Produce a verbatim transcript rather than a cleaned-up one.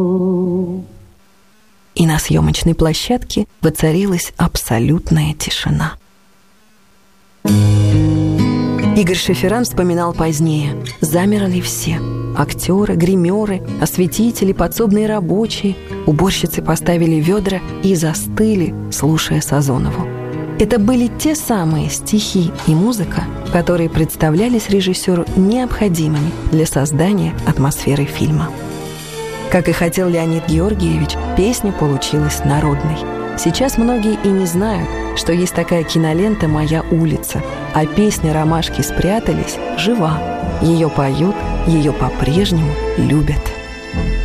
И на съемочной площадке воцарилась абсолютная тишина. Игорь Шеферан вспоминал позднее. Замерли все. Актеры, гримеры, осветители, подсобные рабочие. Уборщицы поставили ведра и застыли, слушая Сазонову. Это были те самые стихи и музыка, которые представлялись режиссеру необходимыми для создания атмосферы фильма. Как и хотел Леонид Георгиевич, песня получилась народной. Сейчас многие и не знают, что есть такая кинолента «Моя улица», а песня «Ромашки спрятались» жива. Ее поют, ее по-прежнему любят.